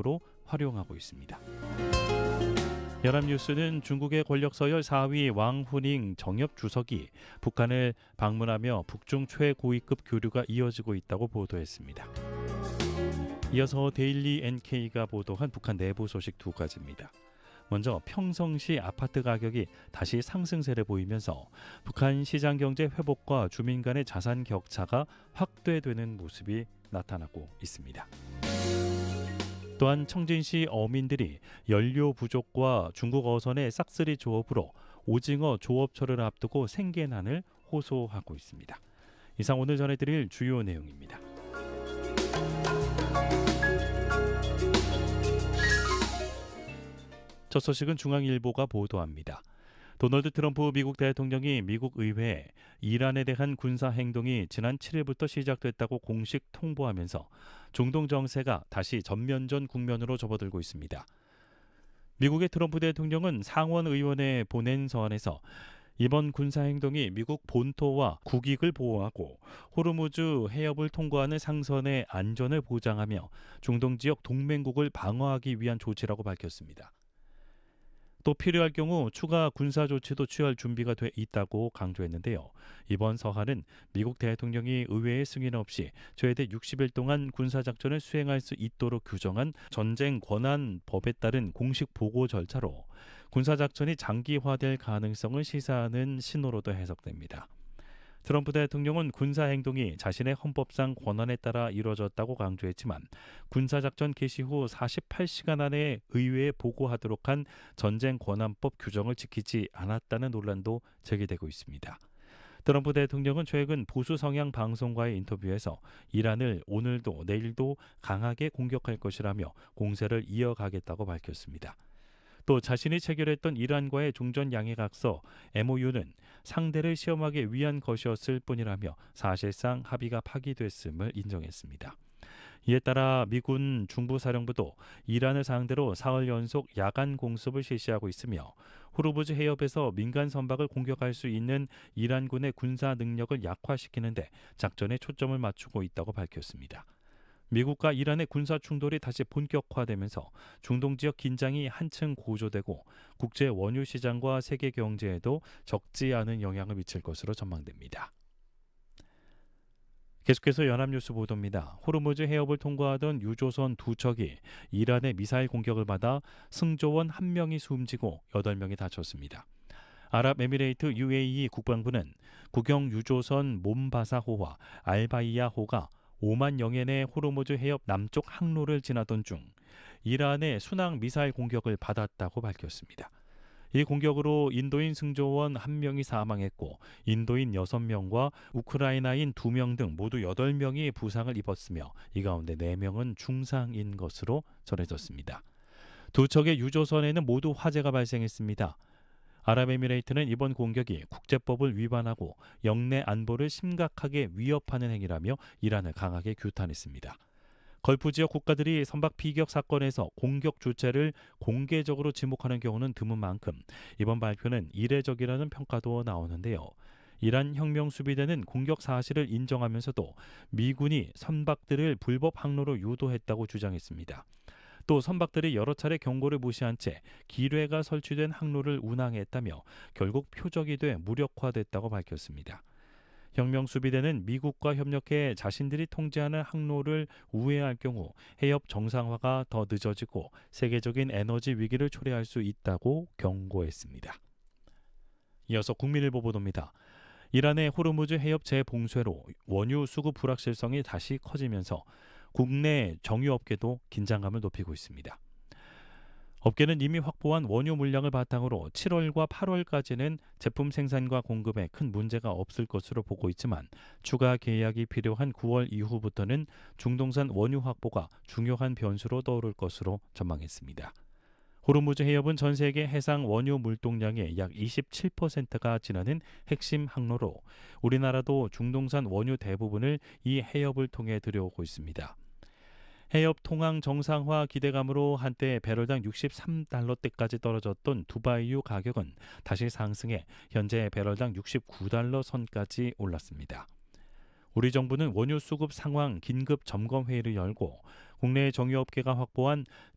공격으로 활용하고 있습니다. 연합뉴스는 중국의 권력 서열 4위 왕후닝 정엽 주석이 북한을 방문하며 북중 최고위급 교류가 이어지고 있다고 보도했습니다. 이어서 데일리 NK가 보도한 북한 내부 소식 두 가지입니다. 먼저 평성시 아파트 가격이 다시 상승세를 보이면서 북한 시장 경제 회복과 주민 간의 자산 격차가 확대되는 모습이 나타나고 있습니다. 또한 청진시 어민들이 연료 부족과 중국 어선의 싹쓸이 조업으로 오징어 조업철을 앞두고 생계난을 호소하고 있습니다. 이상 오늘 전해드릴 주요 내용입니다. 첫 소식은 중앙일보가 보도합니다. 도널드 트럼프 미국 대통령이 미국 의회에 이란에 대한 군사 행동이 지난 7일부터 시작됐다고 공식 통보하면서 중동 정세가 다시 전면전 국면으로 접어들고 있습니다. 미국의 트럼프 대통령은 상원의원에 보낸 서한에서 이번 군사 행동이 미국 본토와 국익을 보호하고 호르무즈 해협을 통과하는 상선의 안전을 보장하며 중동 지역 동맹국을 방어하기 위한 조치라고 밝혔습니다. 또 필요할 경우 추가 군사 조치도 취할 준비가 돼 있다고 강조했는데요. 이번 서한은 미국 대통령이 의회의 승인 없이 최대 60일 동안 군사작전을 수행할 수 있도록 규정한 전쟁 권한 법에 따른 공식 보고 절차로 군사작전이 장기화될 가능성을 시사하는 신호로도 해석됩니다. 트럼프 대통령은 군사행동이 자신의 헌법상 권한에 따라 이루어졌다고 강조했지만 군사작전 개시 후 48시간 안에 의회에 보고하도록 한 전쟁권한법 규정을 지키지 않았다는 논란도 제기되고 있습니다. 트럼프 대통령은 최근 보수 성향 방송과의 인터뷰에서 이란을 오늘도 내일도 강하게 공격할 것이라며 공세를 이어가겠다고 밝혔습니다. 또 자신이 체결했던 이란과의 종전 양해각서 MOU는 상대를 시험하기 위한 것이었을 뿐이라며 사실상 합의가 파기됐음을 인정했습니다. 이에 따라 미군 중부사령부도 이란을 상대로 사흘 연속 야간 공습을 실시하고 있으며 호르무즈 해협에서 민간 선박을 공격할 수 있는 이란군의 군사 능력을 약화시키는 데 작전에 초점을 맞추고 있다고 밝혔습니다. 미국과 이란의 군사 충돌이 다시 본격화되면서 중동 지역 긴장이 한층 고조되고 국제 원유 시장과 세계 경제에도 적지 않은 영향을 미칠 것으로 전망됩니다. 계속해서 연합뉴스 보도입니다. 호르무즈 해협을 통과하던 유조선 두 척이 이란의 미사일 공격을 받아 승조원 1명이 숨지고 8명이 다쳤습니다. 아랍에미레이트 UAE 국방부는 국영 유조선 몬바사호와 알바이야호가 오만 영해내 호르무즈 해협 남쪽 항로를 지나던 중 이란의 순항 미사일 공격을 받았다고 밝혔습니다. 이 공격으로 인도인 승조원 1명이 사망했고 인도인 6명과 우크라이나인 2명 등 모두 8명이 부상을 입었으며 이 가운데 4명은 중상인 것으로 전해졌습니다. 두 척의 유조선에는 모두 화재가 발생했습니다. 아랍에미레이트는 이번 공격이 국제법을 위반하고 영내 안보를 심각하게 위협하는 행위라며 이란을 강하게 규탄했습니다. 걸프 지역 국가들이 선박 피격 사건에서 공격 주체를 공개적으로 지목하는 경우는 드문 만큼 이번 발표는 이례적이라는 평가도 나오는데요. 이란 혁명수비대는 공격 사실을 인정하면서도 미군이 선박들을 불법 항로로 유도했다고 주장했습니다. 또 선박들이 여러 차례 경고를 무시한 채 기뢰가 설치된 항로를 운항했다며 결국 표적이 돼 무력화됐다고 밝혔습니다. 혁명수비대는 미국과 협력해 자신들이 통제하는 항로를 우회할 경우 해협 정상화가 더 늦어지고 세계적인 에너지 위기를 초래할 수 있다고 경고했습니다. 이어서 국민일보 보도입니다. 이란의 호르무즈 해협 재봉쇄로 원유 수급 불확실성이 다시 커지면서 국내 정유업계도 긴장감을 높이고 있습니다. 업계는 이미 확보한 원유 물량을 바탕으로 7월과 8월까지는 제품 생산과 공급에 큰 문제가 없을 것으로 보고 있지만 추가 계약이 필요한 9월 이후부터는 중동산 원유 확보가 중요한 변수로 떠오를 것으로 전망했습니다. 호르무즈 해협은 전 세계 해상 원유 물동량의 약 27%가 지나는 핵심 항로로 우리나라도 중동산 원유 대부분을 이 해협을 통해 들여오고 있습니다. 해협 통항 정상화 기대감으로 한때 배럴당 63달러대까지 떨어졌던 두바이유 가격은 다시 상승해 현재 배럴당 69달러 선까지 올랐습니다. 우리 정부는 원유 수급 상황 긴급 점검 회의를 열고 국내 정유업계가 확보한